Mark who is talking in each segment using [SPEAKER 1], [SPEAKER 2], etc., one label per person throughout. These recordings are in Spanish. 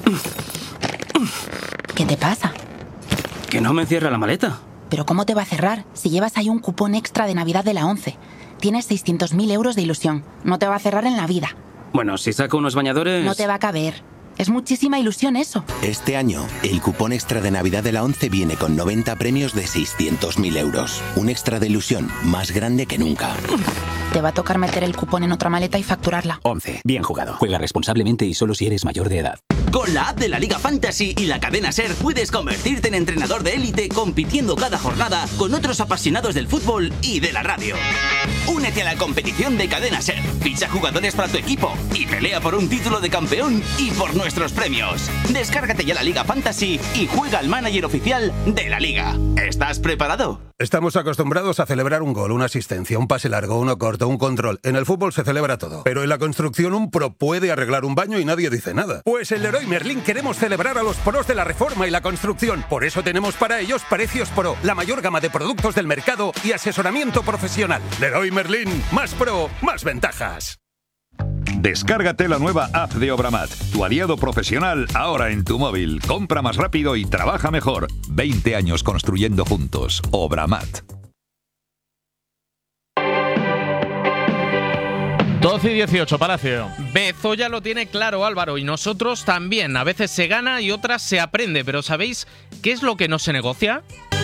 [SPEAKER 1] ¿Qué te pasa?
[SPEAKER 2] Que no me cierra la maleta.
[SPEAKER 1] ¿Pero cómo te va a cerrar si llevas ahí un cupón extra de Navidad de la 11? Tienes 600.000 euros de ilusión. No te va a cerrar en la vida.
[SPEAKER 2] Bueno, si saco unos bañadores...
[SPEAKER 1] No te va a caber. Es muchísima ilusión eso.
[SPEAKER 3] Este año, el cupón extra de Navidad de la 11 viene con 90 premios de 600.000 euros. Un extra de ilusión más grande que nunca.
[SPEAKER 1] Te va a tocar meter el cupón en otra maleta y facturarla.
[SPEAKER 4] 11. Bien jugado. Juega responsablemente y solo si eres mayor de edad.
[SPEAKER 5] Con la app de la Liga Fantasy y la cadena SER puedes convertirte en entrenador de élite compitiendo cada jornada con otros apasionados del fútbol y de la radio. Únete a la competición de cadena SER, ficha jugadores para tu equipo y pelea por un título de campeón y por nuestros premios. Descárgate ya la Liga Fantasy y juega al manager oficial de la Liga. ¿Estás preparado?
[SPEAKER 6] Estamos acostumbrados a celebrar un gol, una asistencia, un pase largo, uno corto, un control. En el fútbol se celebra todo. Pero en la construcción un pro puede arreglar un baño y nadie dice nada. Pues en Leroy Merlin queremos celebrar a los pros de la reforma y la construcción. Por eso tenemos para ellos Precios Pro, la mayor gama de productos del mercado y asesoramiento profesional. Leroy Merlin, más pro, más ventajas.
[SPEAKER 7] Descárgate la nueva app de Obramat, tu aliado profesional ahora en tu móvil. Compra más rápido y trabaja mejor. 20 años construyendo juntos. Obramat.
[SPEAKER 8] 12 y 18, Palacio.
[SPEAKER 9] Bezoya lo tiene claro, Álvaro, y nosotros también. A veces se gana y otras se aprende, pero ¿sabéis qué es lo que no se negocia?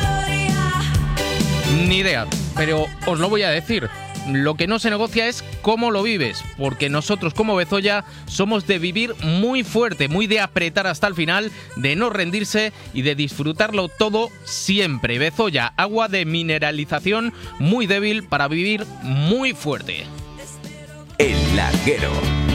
[SPEAKER 9] Ni idea, pero os lo voy a decir. Lo que no se negocia es cómo lo vives, porque nosotros como Bezoya somos de vivir muy fuerte, muy de apretar hasta el final, de no rendirse y de disfrutarlo todo siempre. Bezoya, agua de mineralización muy débil para vivir muy fuerte.
[SPEAKER 5] El Larguero,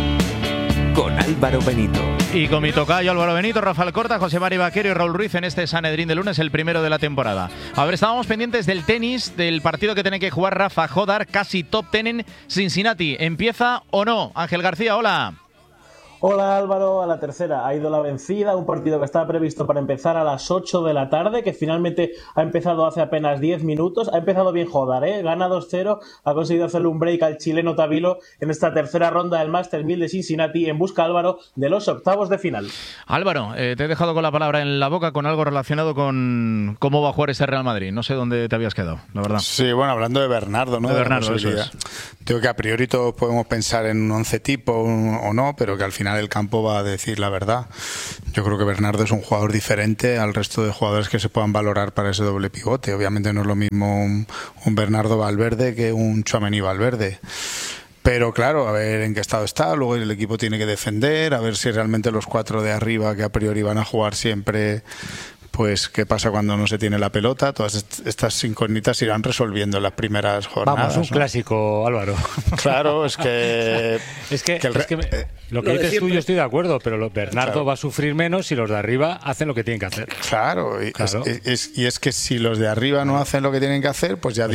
[SPEAKER 5] con Álvaro Benito.
[SPEAKER 8] Y con mi tocayo Álvaro Benito, Rafael Corta, José Mari Vaquero y Raúl Ruiz en este Sanedrín de lunes, el primero de la temporada. A ver, estábamos pendientes del tenis, del partido que tiene que jugar Rafa Jodar, casi top 10 en Cincinnati. ¿Empieza o no? Ángel García, hola.
[SPEAKER 10] Hola Álvaro, a la tercera ha ido la vencida, un partido que estaba previsto para empezar a las 8 de la tarde, que finalmente ha empezado hace apenas 10 minutos, ha empezado bien Jodar, gana 2-0, ha conseguido hacerle un break al chileno Tabilo en esta tercera ronda del Masters 1000 de Cincinnati en busca, Álvaro, de los octavos de final.
[SPEAKER 8] Álvaro, te he dejado con la palabra en la boca con algo relacionado con cómo va a jugar ese Real Madrid, no sé dónde te habías quedado, la verdad.
[SPEAKER 11] Sí, bueno, hablando de Bernardo, ¿no?
[SPEAKER 8] De Bernardo, eso es.
[SPEAKER 11] Digo que a priori todos podemos pensar en un 11 tipo o no, pero que al final el campo va a decir la verdad. Yo creo que Bernardo es un jugador diferente al resto de jugadores que se puedan valorar para ese doble pivote. Obviamente no es lo mismo un Bernardo Valverde que un Tchouaméni Valverde. Pero claro, a ver en qué estado está, luego el equipo tiene que defender, a ver si realmente los cuatro de arriba que a priori van a jugar siempre, pues qué pasa cuando no se tiene la pelota. Todas estas incógnitas se irán resolviendo en las primeras jornadas.
[SPEAKER 12] Vamos, un clásico, Álvaro.
[SPEAKER 11] Claro, es que
[SPEAKER 12] lo que dices tú, yo estoy de acuerdo, pero Bernardo va a sufrir menos si los de arriba hacen lo que tienen que hacer.
[SPEAKER 11] Claro, claro. Y es que si los de arriba no hacen lo que tienen que hacer, pues ya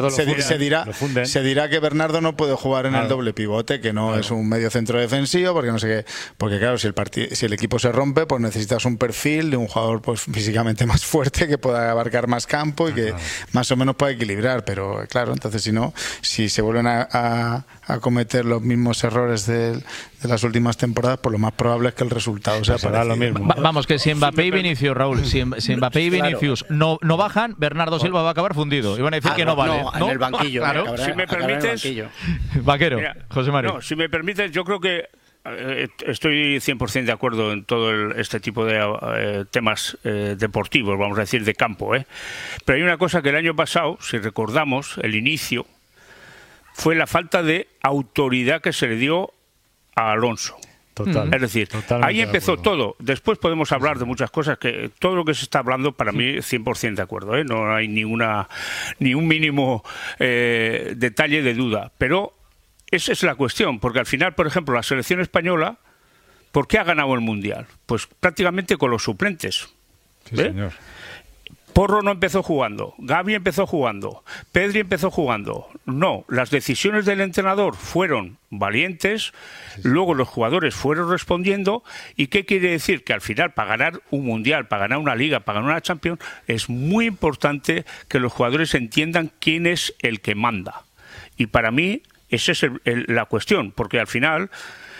[SPEAKER 11] se dirá que Bernardo no puede jugar en el doble pivote, que no es un medio centro defensivo, porque no sé qué. Porque claro, si el equipo se rompe, pues necesitas un perfil de un jugador pues físicamente más fuerte, que pueda abarcar más campo y que más o menos pueda equilibrar. Pero claro, entonces si se vuelven a cometer los mismos errores de las últimas temporadas, pues lo más probable es que el resultado sea para
[SPEAKER 12] lo mismo.
[SPEAKER 8] Vamos, que si Mbappé y Vinicius, Raúl, si Mbappé y Vinicius no bajan, Bernardo Silva va a acabar fundido. Y van a decir que no vale.
[SPEAKER 13] En el banquillo.
[SPEAKER 8] Claro.
[SPEAKER 13] Si me permites,
[SPEAKER 8] Vaquero, José María.
[SPEAKER 13] No, si me permites, yo creo que estoy 100% de acuerdo en todo este tipo de temas deportivos, vamos a decir, de campo. Pero hay una cosa que el año pasado, si recordamos, el inicio, fue la falta de autoridad que se le dio a Alonso.
[SPEAKER 12] Total.
[SPEAKER 13] Es decir, ahí empezó todo. Después podemos hablar de muchas cosas, que todo lo que se está hablando, para mí, 100% de acuerdo. No hay ni un mínimo detalle de duda. Pero esa es la cuestión, porque al final, por ejemplo, la selección española, ¿por qué ha ganado el Mundial? Pues prácticamente con los suplentes.
[SPEAKER 12] Sí, señor.
[SPEAKER 13] Porro no empezó jugando, Gavi empezó jugando, Pedri empezó jugando. No, las decisiones del entrenador fueron valientes, luego los jugadores fueron respondiendo. ¿Y qué quiere decir? Que al final, para ganar un Mundial, para ganar una Liga, para ganar una Champions, es muy importante que los jugadores entiendan quién es el que manda. Y para mí, esa es la cuestión, porque al final,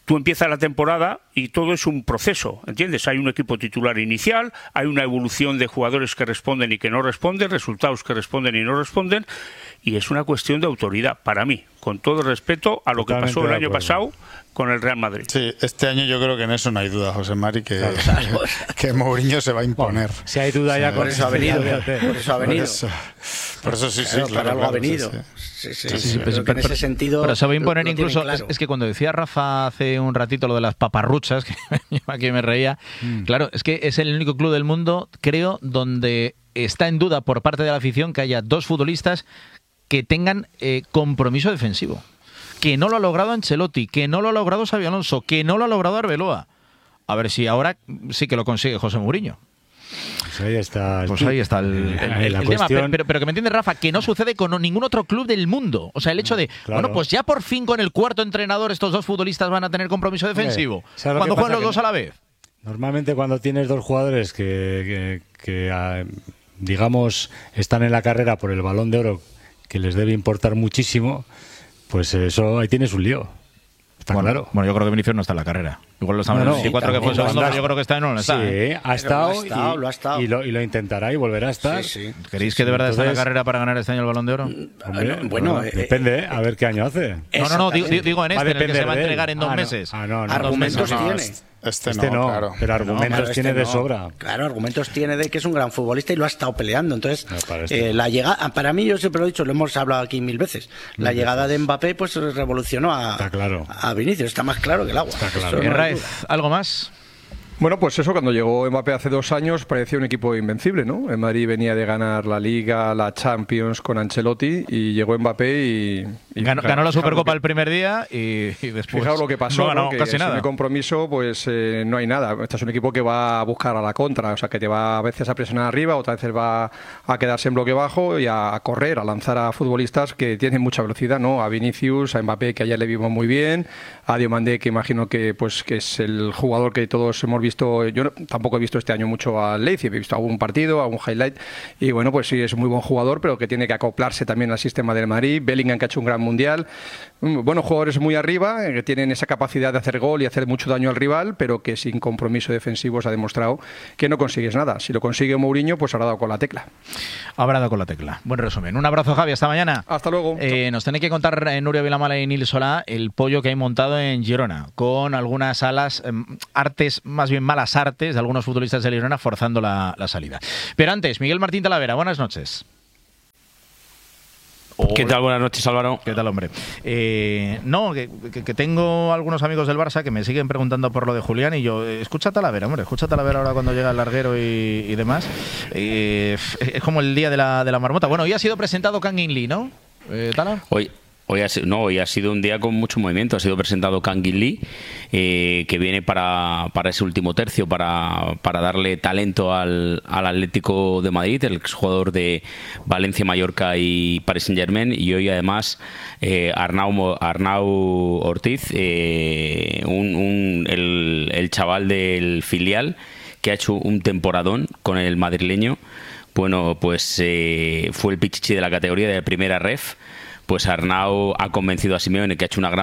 [SPEAKER 13] tú empiezas la temporada y todo es un proceso, ¿entiendes? Hay un equipo titular inicial, hay una evolución de jugadores que responden y que no responden, resultados que responden y no responden, y es una cuestión de autoridad, para mí, con todo respeto a lo que pasó el año pasado con el Real Madrid.
[SPEAKER 11] Sí, este año yo creo que en eso no hay duda, José Mari, que Mourinho se va a imponer.
[SPEAKER 12] Bueno, si hay duda ya con eso ha venido.
[SPEAKER 14] Por eso ha venido.
[SPEAKER 11] Por eso sí,
[SPEAKER 14] claro,
[SPEAKER 11] claro.
[SPEAKER 14] Algo ha venido. Pero en ese sentido.
[SPEAKER 8] Pero se va a imponer incluso.
[SPEAKER 14] Claro.
[SPEAKER 8] Es que cuando decía Rafa hace un ratito lo de las paparruchas, que aquí me reía, claro, es que es el único club del mundo, creo, donde está en duda por parte de la afición que haya 2 futbolistas que tengan compromiso defensivo. Que no lo ha logrado Ancelotti, que no lo ha logrado Xabi Alonso, que no lo ha logrado Arbeloa. A ver si ahora sí que lo consigue José Mourinho.
[SPEAKER 12] Pues ahí está
[SPEAKER 8] el tema. Pero que me entiende, Rafa, que no sucede con ningún otro club del mundo. O sea, el hecho de, bueno, pues ya por fin con el cuarto entrenador estos 2 futbolistas van a tener compromiso defensivo. Cuando juegan los 2 a la vez.
[SPEAKER 12] Normalmente cuando tienes 2 jugadores que digamos, están en la carrera por el Balón de Oro, que les debe importar muchísimo, pues eso, ahí tienes un lío. Está claro.
[SPEAKER 8] Bueno, yo creo que Vinicius no está en la carrera. Igual lo está en el 24 que fue segundo, pero yo creo que está en no está.
[SPEAKER 12] Sí, ha estado y lo intentará y volverá a estar.
[SPEAKER 8] Sí. ¿Queréis que de verdad está en la carrera para ganar este año el Balón de Oro?
[SPEAKER 12] Hombre, bueno, depende, a ver qué año hace.
[SPEAKER 8] No, digo en este, en el que se va a entregar en 2 meses.
[SPEAKER 14] Argumentos tiene.
[SPEAKER 11] Este no,
[SPEAKER 12] claro. Pero argumentos tiene de sobra.
[SPEAKER 14] Claro, argumentos tiene de que es un gran futbolista y lo ha estado peleando. Entonces, la llegada, para mí, yo siempre lo he dicho, lo hemos hablado aquí 1000 veces. La llegada de Mbappé pues revolucionó a Vinicius, está más claro que el agua.
[SPEAKER 12] Está claro.
[SPEAKER 8] Raez, ¿algo más?
[SPEAKER 15] Bueno, pues eso, cuando llegó Mbappé hace 2 años parecía un equipo invencible, ¿no? El Madrid venía de ganar la Liga, la Champions con Ancelotti y llegó Mbappé y
[SPEAKER 8] ganó la Supercopa el primer día y después
[SPEAKER 15] fijaos lo que pasó,
[SPEAKER 8] no ganó
[SPEAKER 15] que
[SPEAKER 8] casi nada.
[SPEAKER 15] Sin el compromiso pues no hay nada. Este es un equipo que va a buscar a la contra, o sea que te va a veces a presionar arriba, otras veces va a quedarse en bloque bajo y a correr, a lanzar a futbolistas que tienen mucha velocidad, ¿no? A Vinicius, a Mbappé, que ayer le vimos muy bien, a Diomandé, que imagino que es el jugador que todos hemos visto. Yo tampoco he visto este año mucho al Leipzig, he visto algún partido, algún highlight y bueno, pues sí, es muy buen jugador, pero que tiene que acoplarse también al sistema del Madrid. Bellingham, que ha hecho un gran mundial. Bueno, jugadores muy arriba, que tienen esa capacidad de hacer gol y hacer mucho daño al rival, pero que sin compromiso defensivo se ha demostrado que no consigues nada. Si lo consigue Mourinho, pues habrá dado con la tecla.
[SPEAKER 8] Habrá dado con la tecla. Buen resumen. Un abrazo, Javi, hasta mañana.
[SPEAKER 15] Hasta luego.
[SPEAKER 8] Nos tenéis que contar, Nuria Vilamala y Nil Solá, el pollo que hay montado en Girona, con algunas artes, más bien malas artes, de algunos futbolistas de Girona forzando la salida. Pero antes, Miguel Martín Talavera, buenas noches.
[SPEAKER 2] ¿Qué tal? Buenas noches, Álvaro.
[SPEAKER 8] ¿Qué tal, hombre? Que tengo algunos amigos del Barça que me siguen preguntando por lo de Julián y yo, escucha Talavera, hombre, escucha Talavera ahora cuando llega el larguero y demás. Es como el día de la marmota. Bueno, hoy ha sido presentado Kangin Lee, ¿no? ¿Tala?
[SPEAKER 2] Hoy ha sido un día con mucho movimiento. Ha sido presentado Kangin Lee, que viene para ese último tercio, para darle talento al Atlético de Madrid, el exjugador de Valencia, Mallorca y Paris Saint-Germain. Y hoy además Arnau Ortiz, el chaval del filial, que ha hecho un temporadón con el madrileño. Bueno, pues fue el pichichi de la categoría de primera ref. Pues Arnau ha convencido a Simeone, que ha hecho una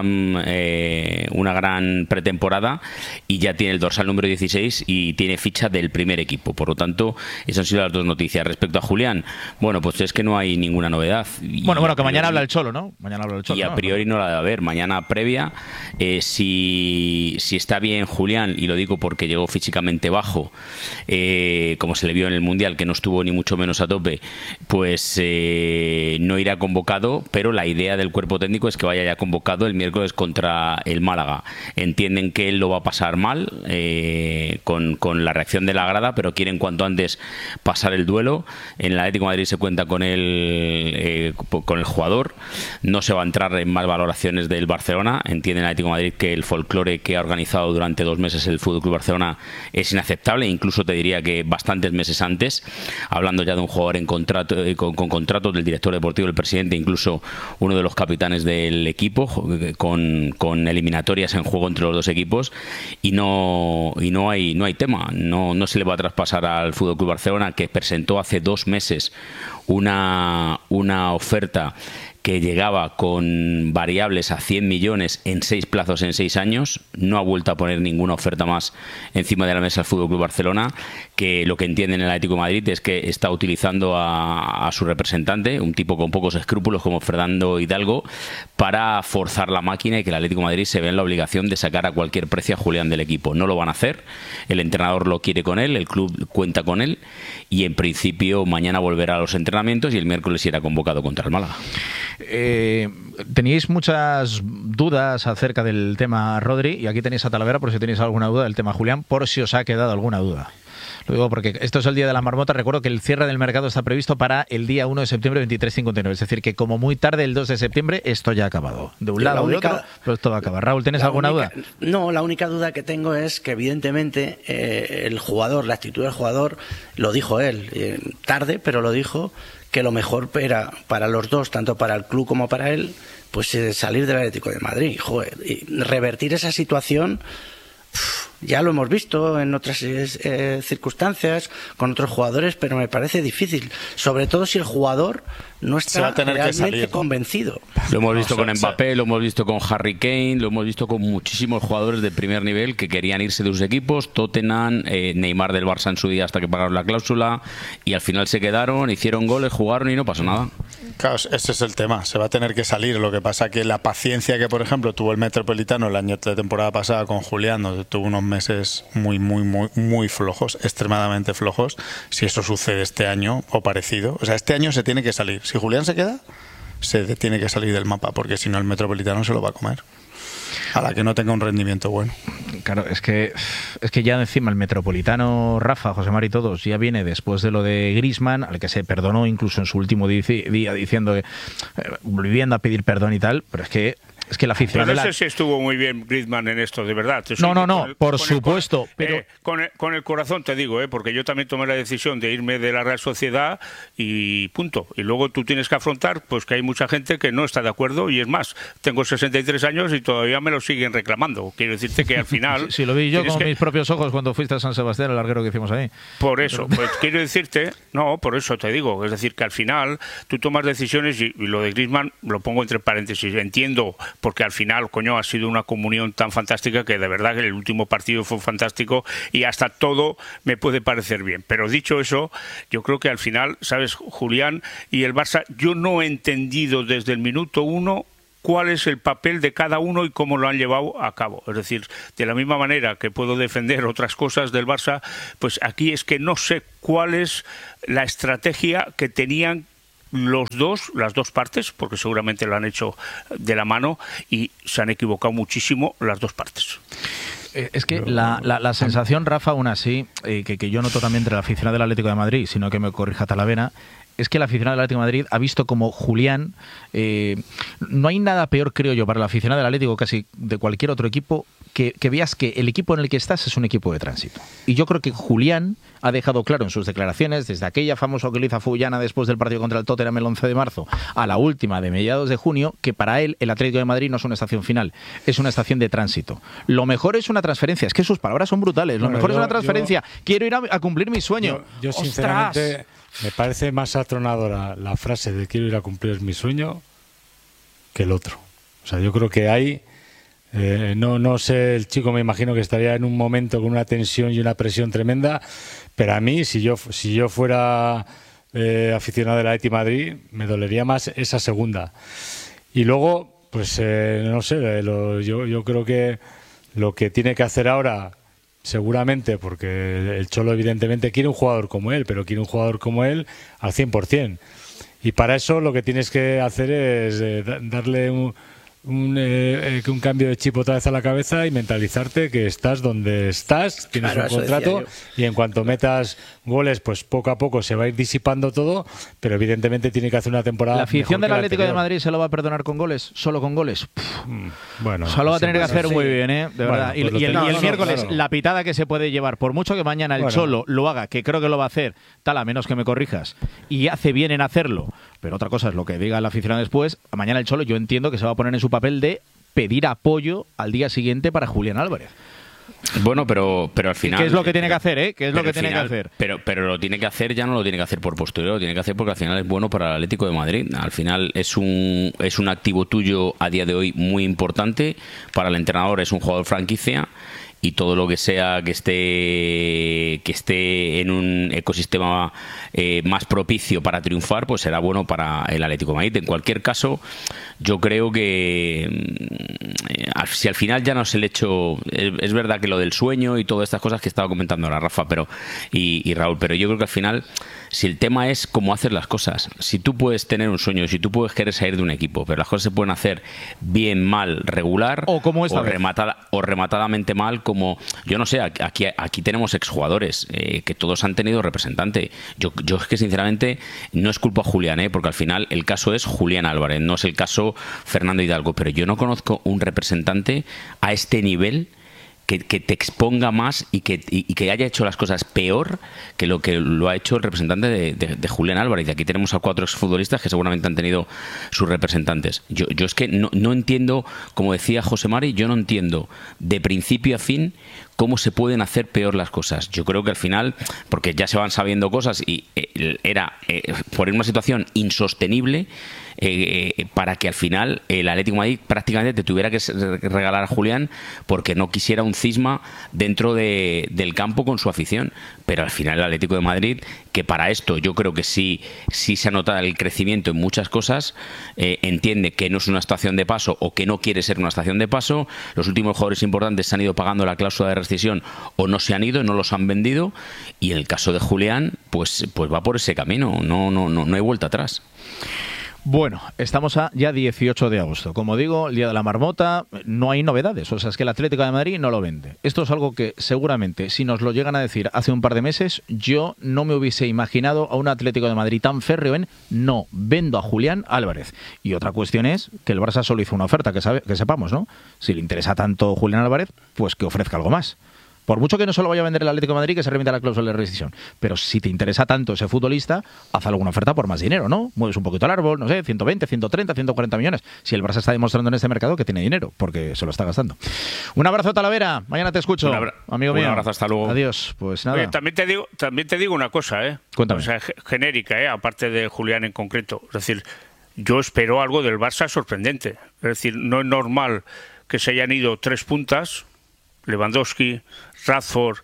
[SPEAKER 2] gran pretemporada y ya tiene el dorsal número 16 y tiene ficha del primer equipo. Por lo tanto, esas han sido las 2 noticias. Respecto a Julián, bueno, pues es que no hay ninguna novedad.
[SPEAKER 8] Bueno, que mañana habla el Cholo, ¿no? Mañana habla el Cholo.
[SPEAKER 2] Y a priori no la debe haber. Mañana previa, si está bien Julián, y lo digo porque llegó físicamente bajo, como se le vio en el Mundial, que no estuvo ni mucho menos a tope, pues no irá convocado, pero la idea del cuerpo técnico es que vaya ya convocado el miércoles contra el Málaga. Entienden que él lo va a pasar mal con la reacción de la grada, pero quieren cuanto antes pasar el duelo. En el Atlético de Madrid se cuenta con el jugador. No se va a entrar en más valoraciones del Barcelona. Entiende el Atlético de Madrid que el folclore que ha organizado durante 2 meses el FC Barcelona es inaceptable, incluso te diría que bastantes meses antes, hablando ya de un jugador en contrato, con contratos del director deportivo, del presidente, incluso uno de los capitanes del equipo, con eliminatorias en juego entre los 2 equipos, y no hay tema. No se le va a traspasar al FC Barcelona, que presentó hace 2 meses una oferta que llegaba con variables a 100 millones en 6 plazos en 6 años, no ha vuelto a poner ninguna oferta más encima de la mesa el FC Barcelona, que lo que entienden en el Atlético de Madrid es que está utilizando a su representante, un tipo con pocos escrúpulos como Fernando Hidalgo, para forzar la máquina y que el Atlético de Madrid se vea en la obligación de sacar a cualquier precio a Julián del equipo. No lo van a hacer, el entrenador lo quiere con él, el club cuenta con él y en principio mañana volverá a los entrenamientos y el miércoles irá convocado contra el Málaga.
[SPEAKER 8] Teníais muchas dudas acerca del tema Rodri y aquí tenéis a Talavera por si tenéis alguna duda del tema Julián, por si os ha quedado alguna duda. Lo digo porque esto es el día de la marmota. Recuerdo que el cierre del mercado está previsto para el día 1 de septiembre 23:59. Es decir, que como muy tarde, el 2 de septiembre, esto ya ha acabado. De un lado o de otro, pero esto va a acabar. Raúl, ¿tienes alguna duda?
[SPEAKER 14] No, la única duda que tengo es que evidentemente el jugador, la actitud del jugador, lo dijo él, tarde, pero lo dijo, que lo mejor era para los dos, tanto para el club como para él, pues salir del Atlético de Madrid. Joder, y revertir esa situación... Ya lo hemos visto en otras circunstancias con otros jugadores, pero me parece difícil, sobre todo si el jugador no está realmente convencido.
[SPEAKER 2] Lo hemos visto con Mbappé, lo hemos visto con Harry Kane, lo hemos visto con muchísimos jugadores de primer nivel que querían irse de sus equipos, Tottenham, Neymar del Barça en su día hasta que pagaron la cláusula y al final se quedaron, hicieron goles, jugaron y no pasó nada.
[SPEAKER 11] Claro, ese es el tema, se va a tener que salir. Lo que pasa que la paciencia que, por ejemplo, tuvo el Metropolitano el año de temporada pasada con Julián, donde tuvo unos meses muy flojos, extremadamente flojos, si eso sucede este año o parecido, o sea, este año se tiene que salir. Si Julián se queda, se tiene que salir del mapa, porque si no el Metropolitano se lo va a comer. A la que no tenga un rendimiento bueno.
[SPEAKER 8] Claro, es que ya encima el Metropolitano, Rafa, José Mari y todos, ya viene después de lo de Griezmann, al que se perdonó incluso en su último día diciendo que volviendo a pedir perdón y tal, pero es que la afición...
[SPEAKER 13] Pero no sé si estuvo muy bien Griezmann en esto, de verdad.
[SPEAKER 8] No, por supuesto. Pero
[SPEAKER 13] con el corazón te digo, porque yo también tomé la decisión de irme de la Real Sociedad y punto. Y luego tú tienes que afrontar pues que hay mucha gente que no está de acuerdo y es más, tengo 63 años y todavía me lo siguen reclamando. Quiero decirte que al final...
[SPEAKER 8] Sí, lo vi yo con mis propios ojos cuando fuiste a San Sebastián, el larguero que hicimos ahí.
[SPEAKER 13] Por eso, pues quiero decirte... No, por eso te digo. Es decir, que al final tú tomas decisiones y lo de Griezmann lo pongo entre paréntesis. Entiendo... porque al final, ha sido una comunión tan fantástica que de verdad que el último partido fue fantástico y hasta todo me puede parecer bien. Pero dicho eso, yo creo que al final, ¿sabes, Julián y el Barça? Yo no he entendido desde el minuto 1 cuál es el papel de cada uno y cómo lo han llevado a cabo. Es decir, de la misma manera que puedo defender otras cosas del Barça, pues aquí es que no sé cuál es la estrategia que tenían las dos partes, porque seguramente lo han hecho de la mano y se han equivocado muchísimo las dos partes.
[SPEAKER 8] Es que la sensación, Rafa, aún así, que yo noto también entre la aficionada del Atlético de Madrid, sino que me corrija Talavera, es que la aficionada del Atlético de Madrid ha visto como Julián, no hay nada peor, creo yo, para la aficionada del Atlético, casi de cualquier otro equipo, que veas que el equipo en el que estás es un equipo de tránsito. Y yo creo que Julián ha dejado claro en sus declaraciones, desde aquella famosa que le hizo a Fullana después del partido contra el Tottenham el 11 de marzo, a la última de mediados de junio, que para él el Atlético de Madrid no es una estación final, es una estación de tránsito. Lo mejor es una transferencia, es que sus palabras son brutales, lo mejor es una transferencia, quiero ir a cumplir mi sueño.
[SPEAKER 12] Yo sinceramente, me parece más atronadora la frase de quiero ir a cumplir mi sueño que el otro. O sea, yo creo que hay... no sé, el chico me imagino que estaría en un momento con una tensión y una presión tremenda, pero a mí, si yo fuera aficionado del Atlético de Madrid, me dolería más esa segunda. Y luego, pues no sé, yo creo que lo que tiene que hacer ahora, seguramente, porque el Cholo evidentemente quiere un jugador como él, pero quiere un jugador como él al 100%. Y para eso lo que tienes que hacer es darle un cambio de chip otra vez a la cabeza y mentalizarte que estás donde estás, tienes un contrato y en cuanto metas goles, pues poco a poco se va a ir disipando todo, pero evidentemente tiene que hacer una temporada.
[SPEAKER 8] ¿La afición del Atlético de Madrid se lo va a perdonar con goles? ¿Solo con goles?
[SPEAKER 12] Bueno,
[SPEAKER 8] solo va a tener que hacer muy bien, de verdad.
[SPEAKER 12] Bueno, pues
[SPEAKER 8] y el miércoles, claro, la pitada que se puede llevar, por mucho que mañana el Cholo lo haga, que creo que lo va a hacer, tal, a menos que me corrijas, y hace bien en hacerlo, pero otra cosa es lo que diga el aficionado después. Mañana el Cholo yo entiendo que se va a poner en su papel de pedir apoyo al día siguiente para Julián Álvarez.
[SPEAKER 2] Bueno, pero al final...
[SPEAKER 8] ¿Qué es lo que tiene que hacer, ¿Qué es lo que tiene que hacer?
[SPEAKER 2] Pero lo tiene que hacer, ya no lo tiene que hacer por postureo, lo tiene que hacer porque al final es bueno para el Atlético de Madrid. Al final es un activo tuyo a día de hoy muy importante. Para el entrenador es un jugador franquicia. Y todo lo que sea que esté en un ecosistema más propicio para triunfar, pues será bueno para el Atlético de Madrid. En cualquier caso, yo creo que si al final ya no es el hecho, es verdad que lo del sueño y todas estas cosas que estaba comentando ahora Rafa y Raúl, pero yo creo que al final, si el tema es cómo hacer las cosas, si tú puedes tener un sueño, si tú puedes querer salir de un equipo, pero las cosas se pueden hacer bien, mal, regular, o rematadamente mal, como, yo no sé, aquí tenemos exjugadores que todos han tenido representante. Yo es que sinceramente no es culpa a Julián, porque al final el caso es Julián Álvarez, no es el caso Fernando Hidalgo, pero yo no conozco un representante a este nivel que te exponga más y que haya hecho las cosas peor que lo ha hecho el representante de Julián Álvarez. Y aquí tenemos a 4 exfutbolistas que seguramente han tenido sus representantes. Yo es que no entiendo, como decía José Mari, yo no entiendo de principio a fin cómo se pueden hacer peor las cosas. Yo creo que al final, porque ya se van sabiendo cosas y era por una situación insostenible, para que al final el Atlético de Madrid prácticamente te tuviera que regalar a Julián porque no quisiera un cisma dentro del campo con su afición. Pero al final el Atlético de Madrid, que para esto yo creo que sí se ha notado el crecimiento en muchas cosas, entiende que no es una estación de paso o que no quiere ser una estación de paso. Los últimos jugadores importantes se han ido pagando la cláusula de rescisión o no se han ido, no los han vendido, y en el caso de Julián pues va por ese camino, no hay vuelta atrás.
[SPEAKER 8] Bueno, estamos ya 18 de agosto. Como digo, el día de la marmota, no hay novedades. O sea, es que el Atlético de Madrid no lo vende. Esto es algo que seguramente, si nos lo llegan a decir hace un par de meses, yo no me hubiese imaginado a un Atlético de Madrid tan férreo en no vendo a Julián Álvarez. Y otra cuestión es que el Barça solo hizo una oferta, que sepamos, ¿no? Si le interesa tanto Julián Álvarez, pues que ofrezca algo más. Por mucho que no solo vaya a vender el Atlético de Madrid, que se remita la cláusula de rescisión. Pero si te interesa tanto ese futbolista, haz alguna oferta por más dinero, ¿no? Mueves un poquito el árbol, no sé, 120, 130, 140 millones. Si el Barça está demostrando en este mercado que tiene dinero, porque se lo está gastando. Un abrazo, Talavera. Mañana te escucho, amigo mío.
[SPEAKER 2] Un abrazo, hasta luego.
[SPEAKER 8] Adiós. Pues nada.
[SPEAKER 13] Oye, también te digo una cosa,
[SPEAKER 8] Cuéntame.
[SPEAKER 13] O sea, genérica, aparte de Julián en concreto. Es decir, yo espero algo del Barça sorprendente. Es decir, no es normal que se hayan ido 3 puntas, Lewandowski, Rashford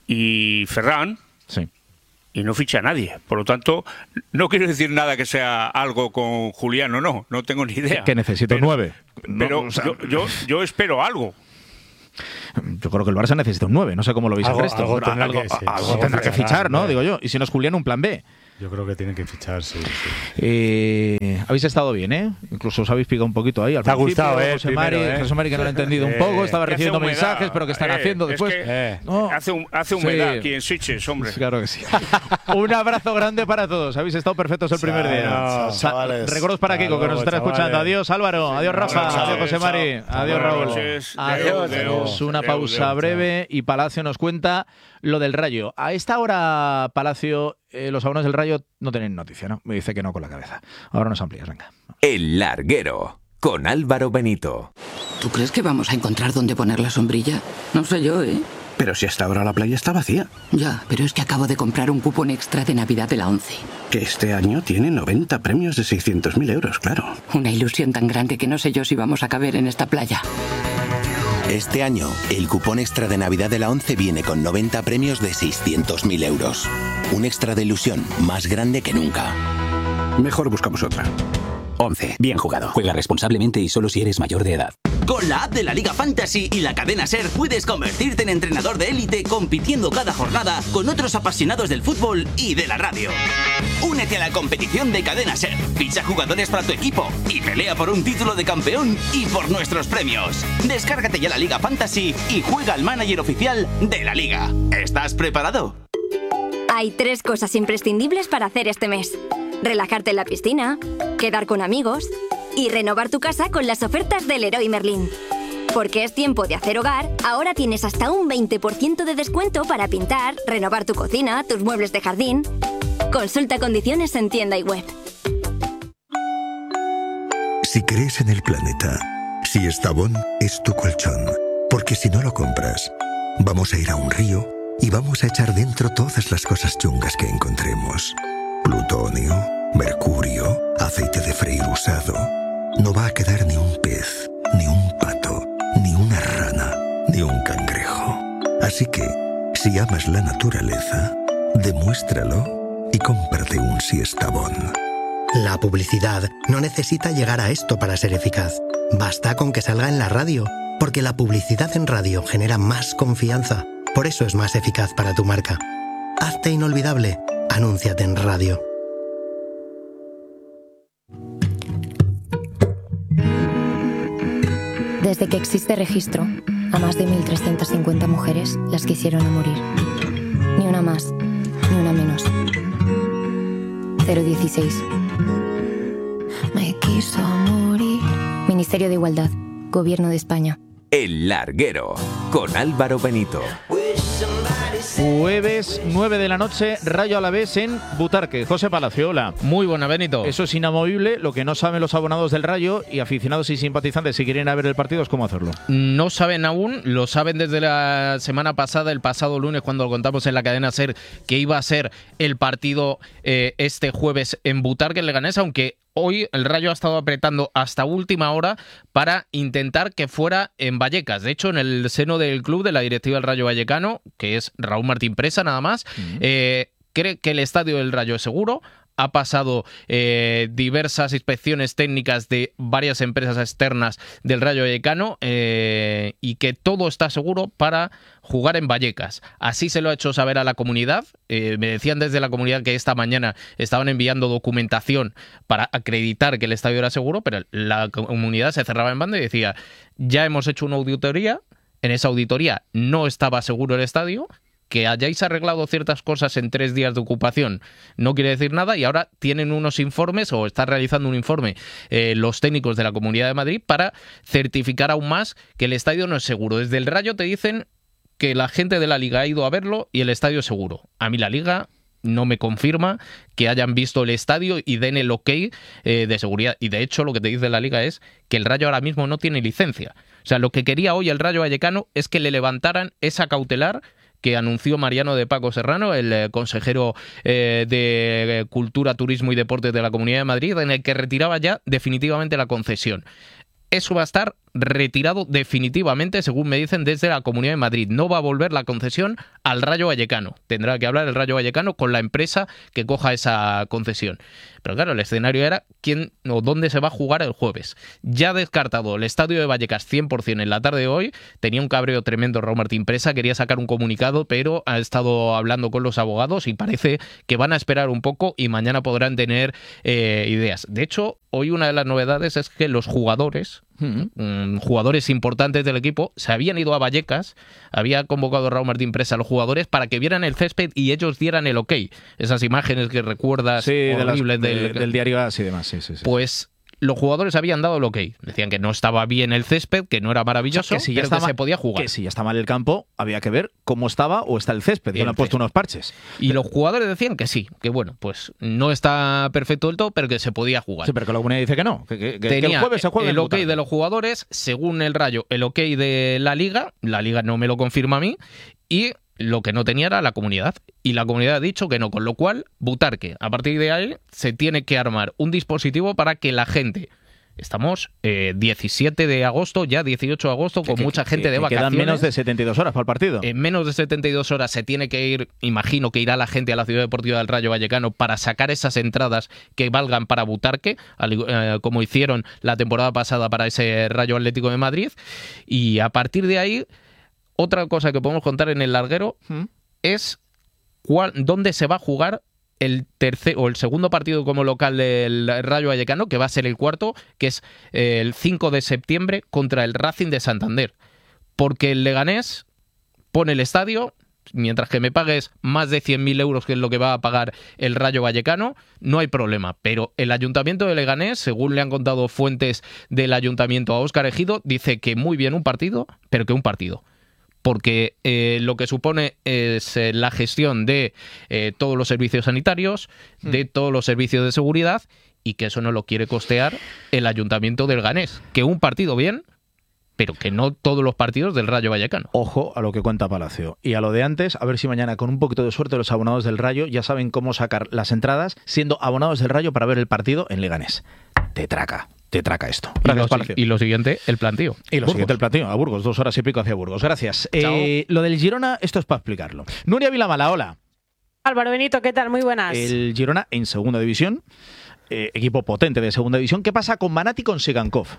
[SPEAKER 13] y Ferran,
[SPEAKER 8] sí,
[SPEAKER 13] y no ficha a nadie. Por lo tanto, no quiero decir nada que sea algo con Julián o no tengo ni idea.
[SPEAKER 8] Que necesito 9.
[SPEAKER 13] Pero
[SPEAKER 8] o sea,
[SPEAKER 13] yo espero algo.
[SPEAKER 8] Yo creo que el Barça necesita un 9, no sé cómo lo veis el resto.
[SPEAKER 12] Algo
[SPEAKER 8] tendrá que fichar, ¿no? Digo yo. Y si no es Julián, un plan B.
[SPEAKER 12] Yo creo que tienen que fichar, sí.
[SPEAKER 8] Habéis estado bien, ¿eh? Incluso os habéis picado un poquito ahí.
[SPEAKER 12] Te ha gustado,
[SPEAKER 8] José Mari, que no lo ha entendido un poco. Estaba recibiendo mensajes, pero que están haciendo después.
[SPEAKER 13] Hace humedad aquí en Sitges, hombre.
[SPEAKER 8] Claro que sí. Un abrazo grande para todos. Habéis estado perfectos el primer día. Recuerdos para Kiko, que nos estará escuchando. Adiós, Álvaro. Adiós, Rafa. Adiós, José Mari. Adiós, Raúl. Adiós. Una pausa breve y Palacio nos cuenta lo del Rayo. A esta hora, Palacio, los abonados del Rayo no tienen noticia, ¿no? Me dice que no con la cabeza. Ahora nos amplías, venga.
[SPEAKER 16] El Larguero, con Álvaro Benito.
[SPEAKER 17] ¿Tú crees que vamos a encontrar dónde poner la sombrilla? No sé yo, ¿eh?
[SPEAKER 18] Pero si hasta ahora la playa está vacía.
[SPEAKER 17] Ya, pero es que acabo de comprar un cupón extra de Navidad de la 11.
[SPEAKER 18] Que este año tiene 90 premios de 600.000 euros, claro.
[SPEAKER 17] Una ilusión tan grande que no sé yo si vamos a caber en esta playa.
[SPEAKER 3] Este año, el cupón extra de Navidad de la 11 viene con 90 premios de 600.000 euros. Un extra de ilusión más grande que nunca.
[SPEAKER 18] Mejor buscamos otra.
[SPEAKER 4] 11. Bien jugado. Juega responsablemente y solo si eres mayor de edad.
[SPEAKER 5] Con la app de la Liga Fantasy y la cadena SER puedes convertirte en entrenador de élite compitiendo cada jornada con otros apasionados del fútbol y de la radio. Únete a la competición de cadena SER, ficha jugadores para tu equipo y pelea por un título de campeón y por nuestros premios. Descárgate ya la Liga Fantasy y juega al manager oficial de la Liga. ¿Estás preparado?
[SPEAKER 19] Hay 3 cosas imprescindibles para hacer este mes: relajarte en la piscina, quedar con amigos y renovar tu casa con las ofertas del Leroy Merlin. Porque es tiempo de hacer hogar, ahora tienes hasta un 20% de descuento para pintar, renovar tu cocina, tus muebles de jardín. Consulta condiciones en tienda y web.
[SPEAKER 20] Si crees en el planeta, si Estavón es tu colchón, porque si no lo compras, Vamos a ir a un río y vamos a echar dentro todas las cosas chungas que encontremos. Plutonio, mercurio, aceite de freír usado. No va a quedar ni un pez, ni un pato, ni una rana, ni un cangrejo. Así que, si amas la naturaleza, demuéstralo y cómprate un Siestabón.
[SPEAKER 21] La publicidad no necesita llegar a esto para ser eficaz. Basta con que salga en la radio, porque la publicidad en radio genera más confianza. Por eso es más eficaz para tu marca. Hazte inolvidable. Anúnciate en radio.
[SPEAKER 22] Desde que existe registro, a más de 1.350 mujeres las quisieron a morir. Ni una más, ni una menos. 016. Me quiso morir. Ministerio de Igualdad, Gobierno de España.
[SPEAKER 16] El Larguero, con Álvaro Benito.
[SPEAKER 8] Jueves 9 de la noche, Rayo Alavés en Butarque. José Palacio, hola.
[SPEAKER 9] Muy buena, Benito.
[SPEAKER 8] Eso es inamovible. Lo que no saben los abonados del Rayo y aficionados y simpatizantes si quieren ir a ver el partido es cómo hacerlo.
[SPEAKER 9] No saben aún, lo saben desde la semana pasada, el pasado lunes, cuando lo contamos en la cadena SER, que iba a ser el partido este jueves en Butarque, en Leganés, aunque hoy el Rayo ha estado apretando hasta última hora para intentar que fuera en Vallecas. De hecho, en el seno del club, de la directiva del Rayo Vallecano, que es Raúl Martín Presa nada más, cree que el estadio del Rayo es seguro. Ha pasado diversas inspecciones técnicas de varias empresas externas del Rayo Vallecano y que todo está seguro para jugar en Vallecas. Así se lo ha hecho saber a la comunidad. Me decían desde la comunidad que esta mañana estaban enviando documentación para acreditar que el estadio era seguro, pero la comunidad se cerraba en banda y decía: ya hemos hecho una auditoría, en esa auditoría no estaba seguro el estadio. Que hayáis arreglado ciertas cosas en 3 días de ocupación no quiere decir nada, y ahora tienen unos informes, o están realizando un informe los técnicos de la Comunidad de Madrid para certificar aún más que el estadio no es seguro. Desde el Rayo te dicen que la gente de la Liga ha ido a verlo y el estadio es seguro. A mí la Liga no me confirma que hayan visto el estadio y den el ok de seguridad. Y de hecho lo que te dice la Liga es que el Rayo ahora mismo no tiene licencia. O sea, lo que quería hoy el Rayo Vallecano es que le levantaran esa cautelar que anunció Mariano de Paco Serrano, el consejero de Cultura, Turismo y Deportes de la Comunidad de Madrid, en el que retiraba ya definitivamente la concesión. Eso va a estar retirado definitivamente, según me dicen desde la Comunidad de Madrid. No va a volver la concesión al Rayo Vallecano. Tendrá que hablar el Rayo Vallecano con la empresa que coja esa concesión. Pero claro, el escenario era quién o dónde se va a jugar el jueves. Ya descartado el estadio de Vallecas 100% en la tarde de hoy. Tenía un cabreo tremendo Raúl Martín Presa, quería sacar un comunicado, pero ha estado hablando con los abogados y parece que van a esperar un poco y mañana podrán tener ideas. De hecho, hoy una de las novedades es que los jugadores importantes del equipo se habían ido a Vallecas. Había convocado Raúl Martín Presa a los jugadores para que vieran el césped y ellos dieran el ok. Esas imágenes que recuerdas horribles
[SPEAKER 8] del diario AS y demás. Sí.
[SPEAKER 9] Pues los jugadores habían dado el ok. Decían que no estaba bien el césped, que no era maravilloso,
[SPEAKER 8] que si ya
[SPEAKER 9] pero que se podía jugar.
[SPEAKER 8] Que si ya está mal el campo, había que ver cómo estaba o está el césped. Le han puesto unos parches.
[SPEAKER 9] Y los jugadores decían que sí, que bueno, pues no está perfecto del todo, pero que se podía jugar.
[SPEAKER 8] Sí, pero que la comunidad dice que no. Que el jueves se juega
[SPEAKER 9] el ok de los jugadores, según el Rayo, el ok de la Liga. La Liga no me lo confirma a mí. Y lo que no tenía era la comunidad. Y la comunidad ha dicho que no, con lo cual, Butarque, a partir de ahí, se tiene que armar un dispositivo para que la gente... Estamos 17 de agosto, ya 18 de agosto, con mucha gente de vacaciones.
[SPEAKER 8] Quedan menos de 72 horas para el partido.
[SPEAKER 9] En menos de 72 horas se tiene que ir, imagino que irá la gente a la Ciudad Deportiva del Rayo Vallecano para sacar esas entradas que valgan para Butarque, como hicieron la temporada pasada para ese Rayo Atlético de Madrid. Y a partir de ahí, otra cosa que podemos contar en el larguero es dónde se va a jugar el tercer o el segundo partido como local del Rayo Vallecano, que va a ser el cuarto, que es el 5 de septiembre contra el Racing de Santander. Porque el Leganés pone el estadio, mientras que me pagues más de 100.000 euros, que es lo que va a pagar el Rayo Vallecano, no hay problema. Pero el Ayuntamiento de Leganés, según le han contado fuentes del Ayuntamiento a Óscar Ejido, dice que muy bien un partido, pero que un partido. Porque lo que supone es la gestión de todos los servicios sanitarios, de todos los servicios de seguridad, y que eso no lo quiere costear el Ayuntamiento del Leganés. Que un partido bien, pero que no todos los partidos del Rayo Vallecano.
[SPEAKER 8] Ojo a lo que cuenta Palacio. Y a lo de antes, a ver si mañana con un poquito de suerte los abonados del Rayo ya saben cómo sacar las entradas siendo abonados del Rayo para ver el partido en Leganés. Te traca esto. Gracias, Palacio.
[SPEAKER 9] Y lo siguiente, el plantío.
[SPEAKER 8] Y lo siguiente, el plantío, a Burgos, 2 horas y pico hacia Burgos. Gracias. Lo del Girona, esto es para explicarlo. Nuria Vilamala, hola.
[SPEAKER 1] Álvaro Benito, ¿qué tal? Muy buenas.
[SPEAKER 8] El Girona en segunda división, equipo potente de segunda división. ¿Qué pasa con Manat y con Sigankov?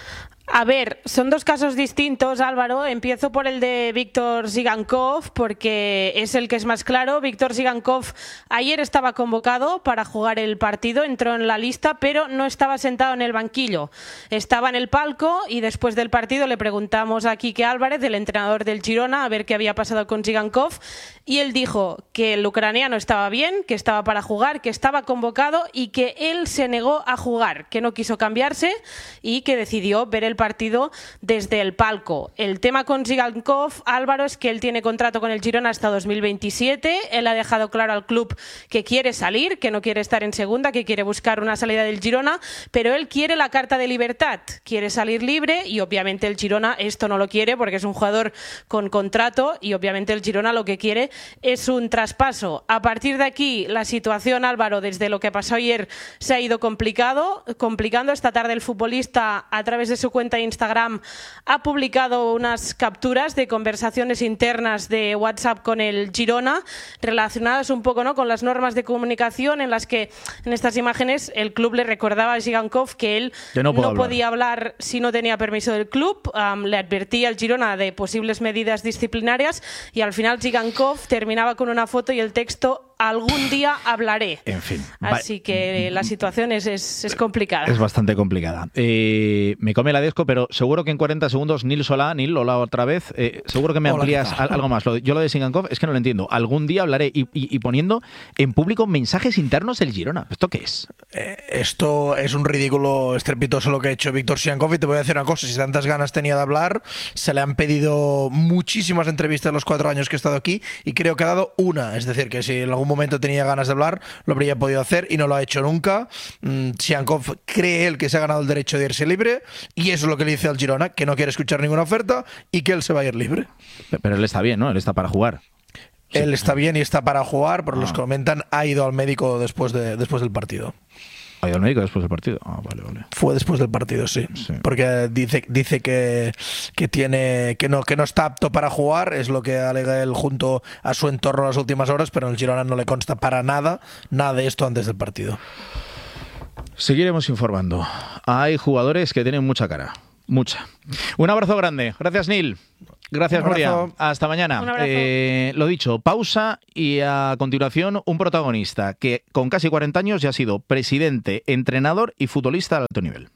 [SPEAKER 1] A ver, son dos casos distintos, Álvaro. Empiezo por el de Víctor Sigankov, porque es el que es más claro. Víctor Sigankov ayer estaba convocado para jugar el partido, entró en la lista, pero no estaba sentado en el banquillo. Estaba en el palco y después del partido le preguntamos a Quique Álvarez, el entrenador del Girona, a ver qué había pasado con Sigankov, y él dijo que el ucraniano estaba bien, que estaba para jugar, que estaba convocado y que él se negó a jugar, que no quiso cambiarse y que decidió ver el partido desde el palco. El tema con Sigankov, Álvaro, es que él tiene contrato con el Girona hasta 2027. Él ha dejado claro al club que quiere salir, que no quiere estar en segunda, que quiere buscar una salida del Girona, pero él quiere la carta de libertad, quiere salir libre y obviamente el Girona esto no lo quiere porque es un jugador con contrato y obviamente el Girona lo que quiere es un traspaso. A partir de aquí la situación, Álvaro, desde lo que pasó ayer se ha ido complicando. Esta tarde el futbolista, a través de su cuenta de Instagram, ha publicado unas capturas de conversaciones internas de WhatsApp con el Girona relacionadas un poco, ¿no?, con las normas de comunicación, en las que en estas imágenes el club le recordaba a Sigankov que él no podía hablar si no tenía permiso del club. Le advertía al Girona de posibles medidas disciplinarias y al final Sigankov terminaba con una foto y el texto: algún día hablaré.
[SPEAKER 8] En fin.
[SPEAKER 1] Así que la situación es complicada.
[SPEAKER 8] Es bastante complicada. Me come la Desco, pero seguro que en 40 segundos, Nil Solá, Nil, hola otra vez, seguro que me amplías algo más. Yo lo de Sigankov es que no lo entiendo. Algún día hablaré y poniendo en público mensajes internos del Girona. ¿Esto qué es?
[SPEAKER 6] Esto es un ridículo estrepitoso lo que ha hecho Víctor Sigankov, y te voy a decir una cosa: si tantas ganas tenía de hablar, se le han pedido muchísimas entrevistas en los 4 años que he estado aquí y creo que ha dado una. Es decir, que si en algún momento tenía ganas de hablar, lo habría podido hacer y no lo ha hecho nunca. Sigankov cree él que se ha ganado el derecho de irse libre y eso es lo que le dice al Girona, que no quiere escuchar ninguna oferta y que él se va a ir libre.
[SPEAKER 8] Pero él está bien, ¿no? Él está para jugar.
[SPEAKER 6] Él está bien y está para jugar, por los que comentan, ha ido al médico después del partido.
[SPEAKER 8] ¿Ha ido al médico después del partido? Vale.
[SPEAKER 6] Fue después del partido, sí. Porque dice que no está apto para jugar, es lo que alega él junto a su entorno en las últimas horas, pero en el Girona no le consta para nada de esto antes del partido.
[SPEAKER 8] Seguiremos informando. Hay jugadores que tienen mucha cara. Mucha. Un abrazo grande. Gracias, Nil. Gracias, Nuria. Hasta mañana. Lo dicho, pausa y a continuación un protagonista que con casi 40 años ya ha sido presidente, entrenador y futbolista de alto nivel.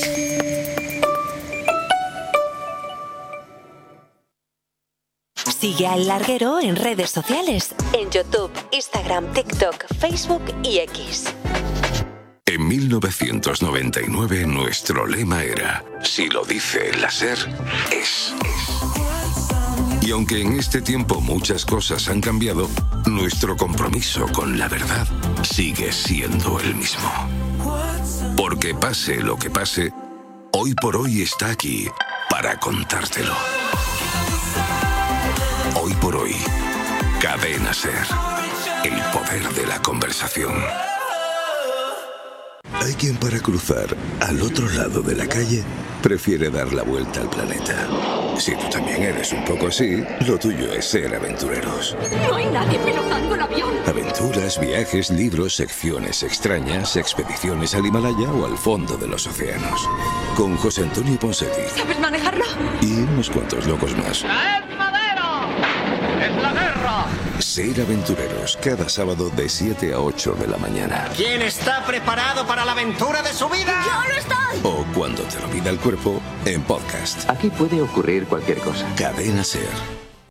[SPEAKER 23] Sigue a El Larguero en redes sociales, en YouTube, Instagram, TikTok, Facebook y X.
[SPEAKER 24] En 1999 nuestro lema era: si lo dice la SER, es. Y aunque en este tiempo muchas cosas han cambiado, nuestro compromiso con la verdad sigue siendo el mismo. Porque pase lo que pase, Hoy por Hoy está aquí para contártelo. Hoy por Hoy, Cadena SER, el poder de la conversación.
[SPEAKER 25] Hay quien para cruzar al otro lado de la calle prefiere dar la vuelta al planeta. Si tú también eres un poco así, lo tuyo es ser aventureros.
[SPEAKER 26] No hay nadie pilotando el avión.
[SPEAKER 25] Aventuras, viajes, libros, secciones extrañas, expediciones al Himalaya o al fondo de los océanos. Con José Antonio Ponseti.
[SPEAKER 26] ¿Sabes manejarlo?
[SPEAKER 25] Y unos cuantos locos más.
[SPEAKER 26] ¡Es madero! ¡Es la guerra!
[SPEAKER 25] Ser aventureros, cada sábado de 7 a 8 de la mañana.
[SPEAKER 27] ¿Quién está preparado para la aventura de su vida?
[SPEAKER 26] ¡Yo lo estoy!
[SPEAKER 25] O cuando te lo pida el cuerpo, en podcast.
[SPEAKER 28] Aquí puede ocurrir cualquier cosa.
[SPEAKER 25] Cadena SER.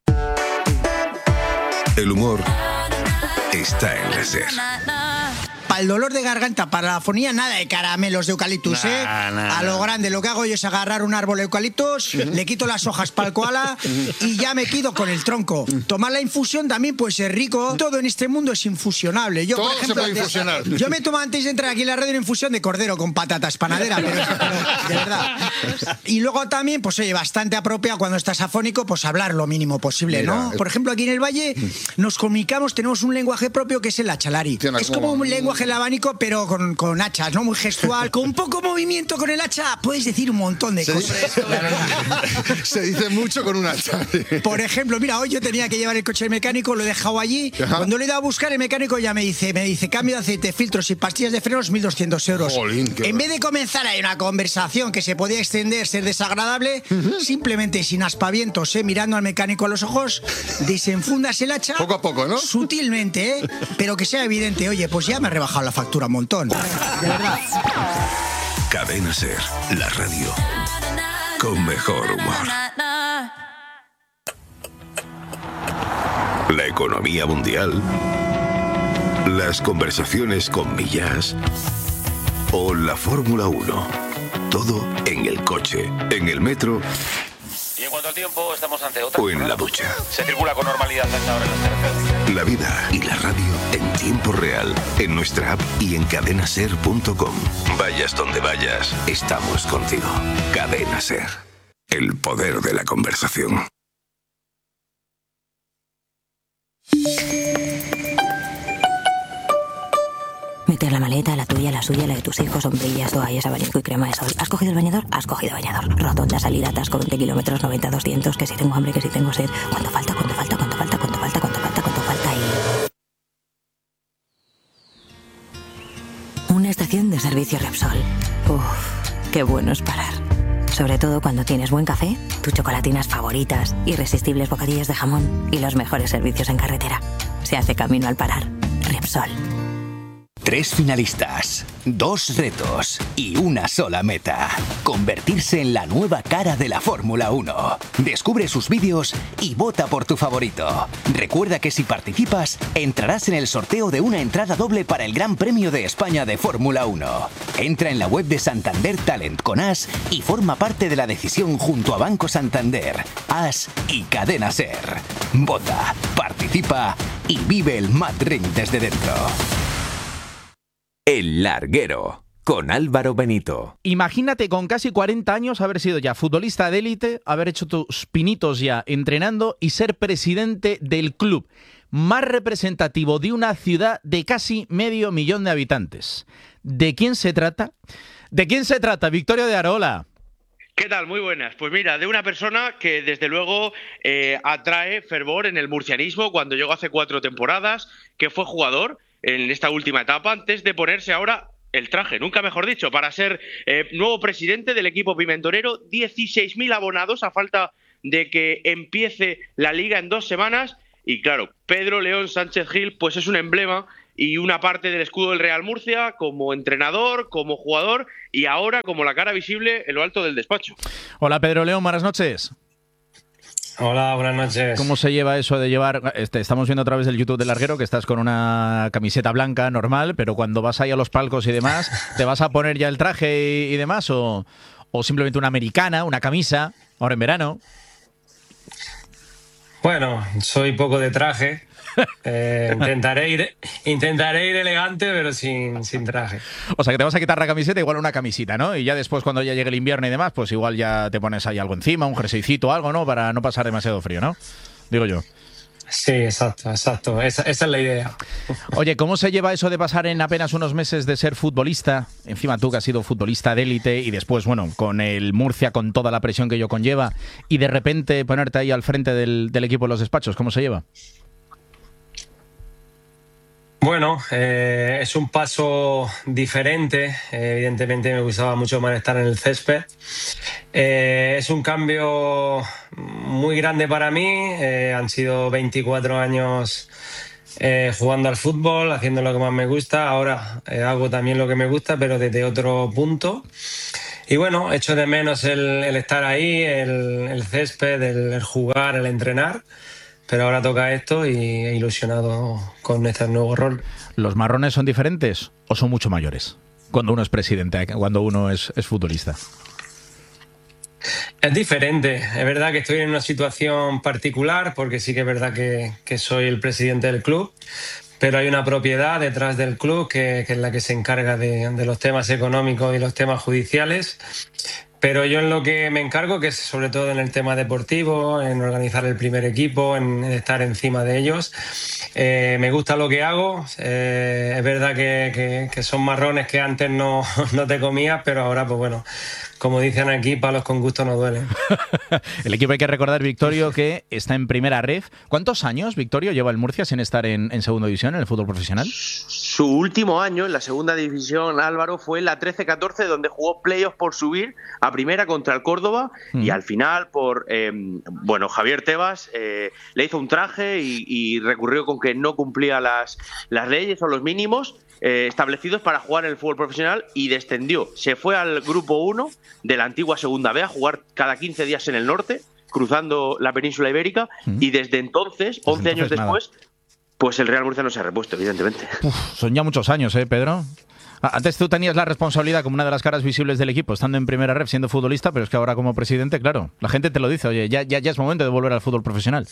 [SPEAKER 25] El humor está en la SER.
[SPEAKER 2] para el dolor de garganta, para la afonía, nada de caramelos de eucaliptus, A lo grande, lo que hago yo es agarrar un árbol de eucaliptus, le quito las hojas para el koala y ya me quedo con el tronco. Tomar la infusión también puede ser rico. Todo en este mundo es infusionable. Yo,
[SPEAKER 7] todo
[SPEAKER 2] por ejemplo,
[SPEAKER 7] se puede infusionar.
[SPEAKER 2] Yo me tomo antes de entrar aquí en la radio una infusión de cordero con patatas panadera, pero de verdad. Y luego también, pues oye, bastante apropiado cuando estás afónico, pues hablar lo mínimo posible, ¿no? Por ejemplo, aquí en el Valle nos comunicamos, tenemos un lenguaje propio que es el achalari. Es como un lenguaje del abanico, pero con hachas, ¿no? Muy gestual, con poco movimiento con el hacha, puedes decir un montón de cosas.
[SPEAKER 7] Se dice mucho con un hacha.
[SPEAKER 2] Por ejemplo, mira, hoy yo tenía que llevar el coche al mecánico, lo he dejado allí. Ajá. Cuando le he ido a buscar, el mecánico ya me dice, cambio de aceite, filtros y pastillas de frenos, 1.200 euros.
[SPEAKER 7] Jolín,
[SPEAKER 2] en vez de comenzar ahí una conversación que se podía extender, ser desagradable, simplemente sin aspavientos, mirando al mecánico a los ojos, desenfundas el hacha.
[SPEAKER 7] Poco a poco, ¿no?
[SPEAKER 2] Sutilmente, pero que sea evidente. Oye, pues ya me ha rebajado la factura un montón. De verdad.
[SPEAKER 25] Cadena Ser, la radio con mejor humor. La economía mundial, las conversaciones con Millás o la Fórmula 1. Todo en el coche, en el metro.
[SPEAKER 10] Y en cuanto al tiempo, estamos ante otra.
[SPEAKER 25] O en la ducha.
[SPEAKER 10] Se circula con normalidad a esta hora en las carreteras.
[SPEAKER 25] La vida y la radio en tiempo real, en nuestra app y en cadenaser.com. Vayas donde vayas, estamos contigo. Cadena Ser. El poder de la conversación.
[SPEAKER 22] Meter la maleta, la tuya, la suya, la de tus hijos, sombrillas, toallas, abanico y crema de sol. ¿Has cogido el bañador? Has cogido bañador. Rotonda, salida, atasco, 20 kilómetros, 90, 200, que si tengo hambre, que si tengo sed. ¿Cuánto falta? ¿Cuánto falta? ¿Cuánto falta? ¿Cuánto falta? ¿Cuánto falta? ¿Cuánto falta? Y... una estación de servicio Repsol. Uf, qué bueno es parar. Sobre todo cuando tienes buen café, tus chocolatinas favoritas, irresistibles bocadillos de jamón y los mejores servicios en carretera. Se hace camino al parar. Repsol.
[SPEAKER 11] 3 finalistas, 2 retos y una sola meta. Convertirse en la nueva cara de la Fórmula 1. Descubre sus vídeos y vota por tu favorito. Recuerda que si participas, entrarás en el sorteo de una entrada doble para el Gran Premio de España de Fórmula 1. Entra en la web de Santander Talent con As y forma parte de la decisión junto a Banco Santander, As y Cadena Ser. Vota, participa y vive el Mad Ring desde dentro.
[SPEAKER 16] El Larguero, con Álvaro Benito.
[SPEAKER 8] Imagínate con casi 40 años haber sido ya futbolista de élite, haber hecho tus pinitos ya entrenando y ser presidente del club más representativo de una ciudad de casi 500.000 de habitantes. ¿De quién se trata? ¿De quién se trata? Victorio de Arola.
[SPEAKER 12] ¿Qué tal? Muy buenas. Pues mira, de una persona que desde luego atrae fervor en el murcianismo cuando llegó hace 4 temporadas, que fue jugador en esta última etapa antes de ponerse ahora el traje, nunca mejor dicho, para ser nuevo presidente del equipo pimentonero. 16.000 abonados a falta de que empiece la liga en 2 semanas. Y claro, Pedro León Sánchez Gil pues es un emblema y una parte del escudo del Real Murcia como entrenador, como jugador y ahora como la cara visible en lo alto del despacho.
[SPEAKER 8] Hola Pedro León, buenas noches.
[SPEAKER 13] Hola, buenas noches.
[SPEAKER 8] ¿Cómo se lleva eso de llevar? Estamos viendo a través del YouTube del Larguero que estás con una camiseta blanca normal, pero cuando vas ahí a los palcos y demás, ¿te vas a poner ya el traje y demás? ¿O simplemente una americana, una camisa, ahora en verano?
[SPEAKER 13] Bueno, soy poco de traje. Intentaré ir elegante, pero sin traje.
[SPEAKER 8] O sea, que te vas a quitar la camiseta, igual una camisita, ¿no? Y ya después, cuando ya llegue el invierno y demás, pues igual ya te pones ahí algo encima, un jerseycito o algo, ¿no? Para no pasar demasiado frío, ¿no? Digo yo.
[SPEAKER 13] Sí, exacto. Esa es la idea.
[SPEAKER 8] Oye, ¿cómo se lleva eso de pasar en apenas unos meses de ser futbolista? Encima tú que has sido futbolista de élite y después, bueno, con el Murcia, con toda la presión que ello conlleva, y de repente ponerte ahí al frente del equipo de los despachos, ¿cómo se lleva?
[SPEAKER 13] Bueno, es un paso diferente. Evidentemente me gustaba mucho más estar en el césped. Es un cambio muy grande para mí. Han sido 24 años jugando al fútbol, haciendo lo que más me gusta. Ahora hago también lo que me gusta, pero desde otro punto. Y bueno, echo de menos el estar ahí, el césped, el jugar, el entrenar. pero ahora toca esto y ilusionado con este nuevo rol.
[SPEAKER 8] ¿Los marrones son diferentes o son mucho mayores cuando uno es presidente, cuando uno es futbolista?
[SPEAKER 13] Es diferente. Es verdad que estoy en una situación particular porque sí que es verdad que soy el presidente del club, pero hay una propiedad detrás del club que es la que se encarga de los temas económicos y los temas judiciales. Pero yo en lo que me encargo, que es sobre todo en el tema deportivo, en organizar el primer equipo, en estar encima de ellos. Me gusta lo que hago. Es verdad que son marrones que antes no te comías, pero ahora, pues bueno, como dicen aquí, palos con gusto no duelen.
[SPEAKER 8] El equipo, hay que recordar, Victorio, que está en primera ref. ¿Cuántos años, Victorio, lleva el Murcia sin estar en segunda división, en el fútbol profesional?
[SPEAKER 12] Su último año en la segunda división, Álvaro, fue la 13-14, donde jugó playoffs por subir a primera contra el Córdoba y al final Javier Tebas le hizo un traje y recurrió con que no cumplía las leyes o los mínimos establecidos para jugar en el fútbol profesional y descendió. Se fue al grupo 1 de la antigua segunda B a jugar cada 15 días en el norte, cruzando la península ibérica, y desde entonces, 11 años después, pues el Real Murcia no se ha repuesto, evidentemente.
[SPEAKER 8] Son ya muchos años, Pedro. Antes tú tenías la responsabilidad como una de las caras visibles del equipo, estando en primera ref, siendo futbolista, pero es que ahora como presidente, claro, la gente te lo dice, oye, ya es momento de volver al fútbol profesional.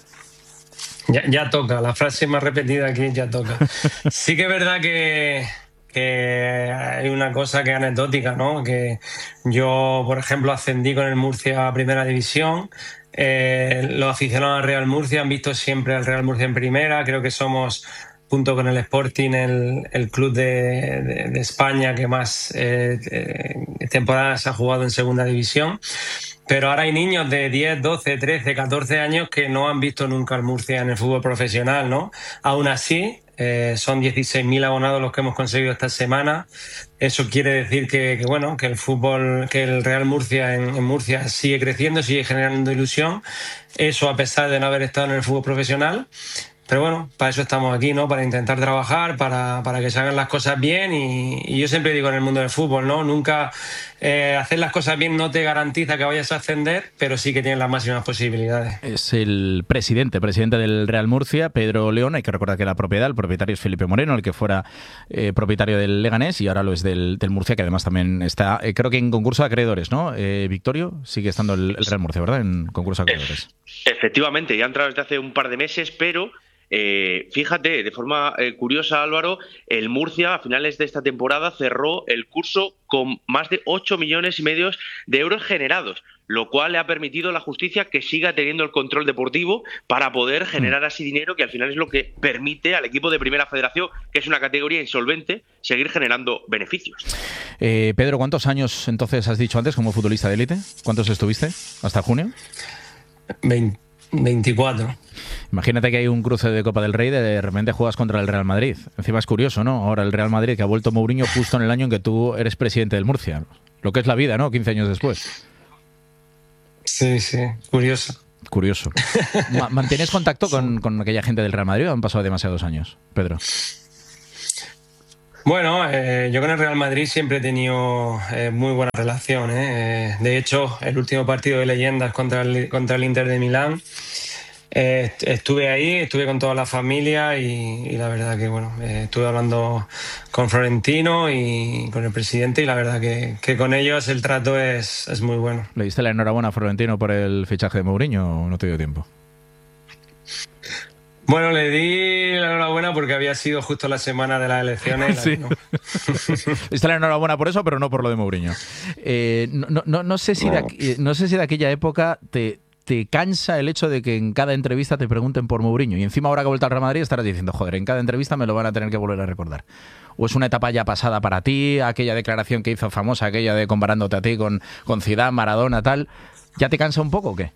[SPEAKER 13] Ya toca, la frase más repetida aquí, ya toca. Sí que es verdad que hay una cosa que es anecdótica, ¿no? Que yo, por ejemplo, ascendí con el Murcia a primera división. Los aficionados al Real Murcia han visto siempre al Real Murcia en primera. Creo que somos, junto con el Sporting, el club de España que más temporadas ha jugado en segunda división. Pero ahora hay niños de 10, 12, 13, 14 años que no han visto nunca al Murcia en el fútbol profesional, ¿no? Aún así, son 16.000 abonados los que hemos conseguido esta semana. Eso quiere decir que el fútbol, que el Real Murcia en Murcia sigue creciendo, sigue generando ilusión. Eso a pesar de no haber estado en el fútbol profesional. Pero bueno, para eso estamos aquí, ¿no? Para intentar trabajar, para que se hagan las cosas bien y yo siempre digo en el mundo del fútbol, ¿no? Nunca hacer las cosas bien no te garantiza que vayas a ascender, pero sí que tienes las máximas posibilidades.
[SPEAKER 8] Es el presidente del Real Murcia, Pedro León. Hay que recordar que la propiedad, el propietario es Felipe Moreno, el que fuera propietario del Leganés y ahora lo es del Murcia, que además también está, creo que en concurso de acreedores, ¿no? Victorio, sigue estando el Real Murcia, ¿verdad? En concurso de acreedores.
[SPEAKER 12] Efectivamente, ya ha entrado desde hace un par de meses, pero fíjate, de forma curiosa, Álvaro, el Murcia a finales de esta temporada cerró el curso con más de 8,5 millones de euros generados, lo cual le ha permitido a la justicia que siga teniendo el control deportivo para poder generar así dinero, que al final es lo que permite al equipo de Primera Federación, que es una categoría insolvente, seguir generando beneficios.
[SPEAKER 8] Pedro, ¿cuántos años entonces has dicho antes como futbolista de élite? ¿Cuántos estuviste hasta junio?
[SPEAKER 13] 24.
[SPEAKER 8] Imagínate que hay un cruce de Copa del Rey, de repente juegas contra el Real Madrid. Encima es curioso, ¿no? Ahora el Real Madrid, que ha vuelto Mourinho justo en el año en que tú eres presidente del Murcia. Lo que es la vida, ¿no? 15 años después.
[SPEAKER 13] Sí, curioso.
[SPEAKER 8] Curioso. ¿Mantienes contacto con aquella gente del Real Madrid o han pasado demasiados años, Pedro?
[SPEAKER 13] Bueno, yo con el Real Madrid siempre he tenido muy buena relación. De hecho, el último partido de leyendas contra el Inter de Milán, estuve ahí, estuve con toda la familia y la verdad que estuve hablando con Florentino y con el presidente y la verdad que con ellos el trato es muy bueno.
[SPEAKER 8] ¿Le diste la enhorabuena a Florentino por el fichaje de Mourinho o no te dio tiempo?
[SPEAKER 13] Bueno, le di la enhorabuena porque había sido justo la semana de las elecciones.
[SPEAKER 8] Sí. Está la enhorabuena por eso, pero no por lo de Mourinho. No sé si de aquella época te cansa el hecho de que en cada entrevista te pregunten por Mourinho y encima ahora que ha vuelto al Real Madrid estarás diciendo, joder, en cada entrevista me lo van a tener que volver a recordar. ¿O es una etapa ya pasada para ti, aquella declaración que hizo famosa, aquella de comparándote a ti con Zidane, Maradona, tal? ¿Ya te cansa un poco o qué?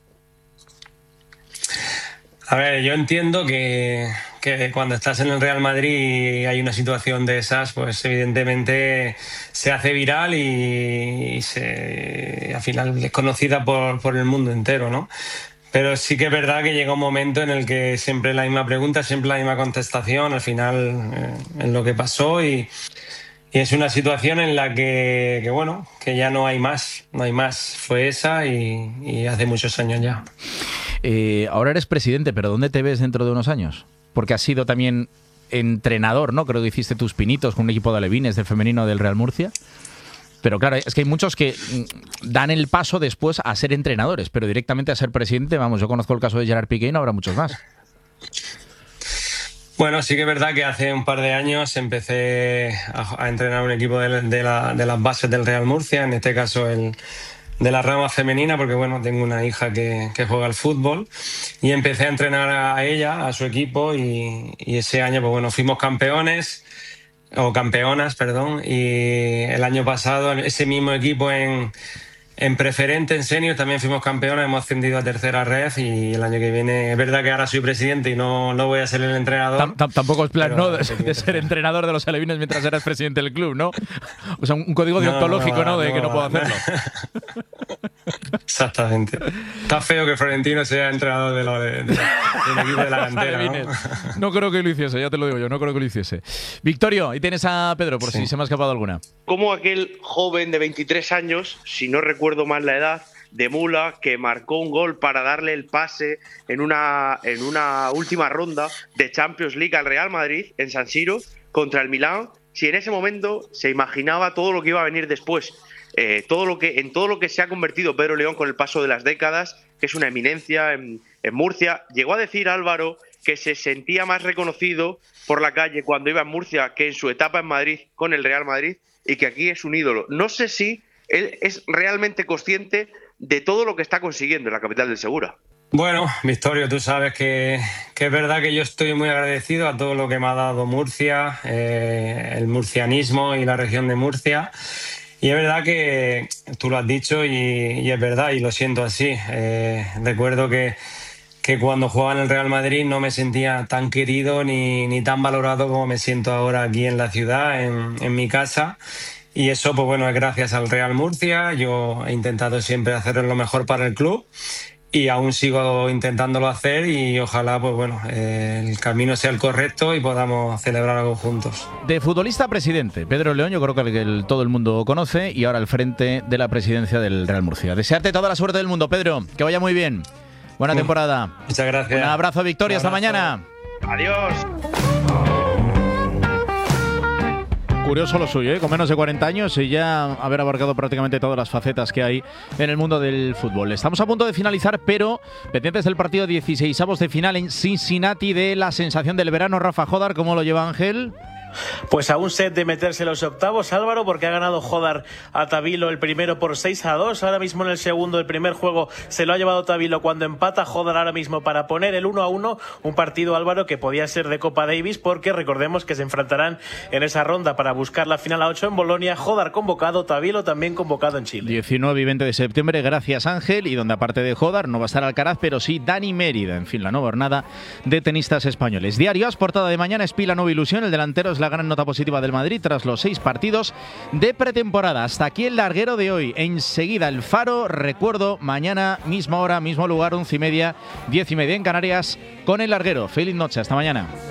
[SPEAKER 13] A ver, yo entiendo que cuando estás en el Real Madrid y hay una situación de esas, pues evidentemente se hace viral y al final es conocida por el mundo entero, ¿no? Pero sí que es verdad que llega un momento en el que siempre la misma pregunta, siempre la misma contestación, al final en lo que pasó y es una situación en la que ya no hay más, fue esa y hace muchos años ya.
[SPEAKER 8] Ahora eres presidente, pero ¿dónde te ves dentro de unos años? Porque has sido también entrenador, ¿no? Creo que hiciste tus pinitos con un equipo de alevines del femenino del Real Murcia. Pero claro, es que hay muchos que dan el paso después a ser entrenadores, pero directamente a ser presidente, vamos, yo conozco el caso de Gerard Piqué y no habrá muchos más.
[SPEAKER 13] Bueno, sí que es verdad que hace un par de años empecé a entrenar un equipo de las bases del Real Murcia, en este caso de la rama femenina, porque bueno, tengo una hija que juega al fútbol, y empecé a entrenar a ella, a su equipo, y ese año pues bueno, fuimos campeonas, y el año pasado ese mismo equipo en preferente, en senior, también fuimos campeones, hemos ascendido a tercera red, y el año que viene, es verdad que ahora soy presidente y no voy a ser el entrenador.
[SPEAKER 8] Tampoco es plan, ¿no?, de ser entrenador de los alevines mientras eras presidente del club, ¿no? O sea, un código deontológico, ¿no?, de que no puedo hacerlo.
[SPEAKER 13] Exactamente. Está feo que Florentino sea entrenador del equipo de la cantera, ¿no?
[SPEAKER 8] No creo que lo hiciese, ya te lo digo yo, no creo que lo hiciese. Victorio, ahí tienes a Pedro, por si se me ha escapado alguna.
[SPEAKER 12] Como aquel joven de 23 años, si no recuerdo mal la edad, de Mula, que marcó un gol para darle el pase en una última ronda de Champions League al Real Madrid en San Siro contra el Milán, si en ese momento se imaginaba todo lo que iba a venir después. Todo lo que se ha convertido Pedro León con el paso de las décadas, que es una eminencia en Murcia. Llegó a decir Álvaro que se sentía más reconocido por la calle cuando iba en Murcia que en su etapa en Madrid con el Real Madrid, y que aquí es un ídolo. No sé si él es realmente consciente de todo lo que está consiguiendo en la capital del Segura.
[SPEAKER 13] Bueno, Victorio, tú sabes que es verdad que yo estoy muy agradecido a todo lo que me ha dado Murcia, el murcianismo y la región de Murcia. Y es verdad que tú lo has dicho y es verdad, y lo siento así. Recuerdo que cuando jugaba en el Real Madrid no me sentía tan querido ni tan valorado como me siento ahora aquí en la ciudad, en mi casa. Y eso, pues bueno, es gracias al Real Murcia. Yo he intentado siempre hacer lo mejor para el club y aún sigo intentándolo hacer, y ojalá, pues bueno, el camino sea el correcto y podamos celebrar algo juntos.
[SPEAKER 8] De futbolista a presidente, Pedro León, yo creo que todo el mundo conoce, y ahora al frente de la presidencia del Real Murcia. Desearte toda la suerte del mundo, Pedro, que vaya muy bien. Buena temporada.
[SPEAKER 13] Muchas gracias.
[SPEAKER 8] Un abrazo, Victoria, hasta mañana.
[SPEAKER 12] Adiós.
[SPEAKER 8] Curioso lo suyo, ¿eh? Con menos de 40 años y ya haber abarcado prácticamente todas las facetas que hay en el mundo del fútbol. Estamos a punto de finalizar, pero pendientes del partido 16avos de final en Cincinnati de la sensación del verano. Rafa Jodar, ¿cómo lo lleva Ángel?
[SPEAKER 3] Pues a un set de meterse en los octavos, Álvaro, porque ha ganado Jodar a Tabilo el primero por 6-2. Ahora mismo en el segundo, el primer juego se lo ha llevado Tabilo cuando empata Jodar ahora mismo para poner el 1-1. Un partido, Álvaro, que podía ser de Copa Davis, porque recordemos que se enfrentarán en esa ronda para buscar la final a 8 en Bolonia. Jodar convocado, Tabilo también convocado en Chile.
[SPEAKER 8] 19 y 20 de septiembre, gracias Ángel, y donde aparte de Jodar no va a estar Alcaraz, pero sí Dani Mérida. En fin, la nueva jornada de tenistas españoles. Diario As, portada de mañana, Espila nueva ilusión. El delantero es la gran nota positiva del Madrid tras los 6 partidos de pretemporada. Hasta aquí el larguero de hoy. Enseguida el Faro. Recuerdo, mañana, misma hora, mismo lugar, 11:30, 10:30 en Canarias, con el larguero. Feliz noche, hasta mañana.